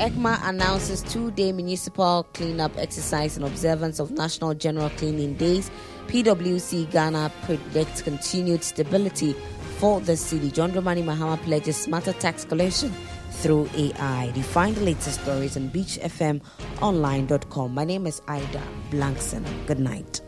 ECMA announces 2-day municipal cleanup exercise in observance of National General Cleaning Days. PwC Ghana predicts continued stability for the city. John Dramani Mahama pledges smarter tax collection through AI. Find the latest stories on beachfmonline.com. My name is Ida Blankson. Good night.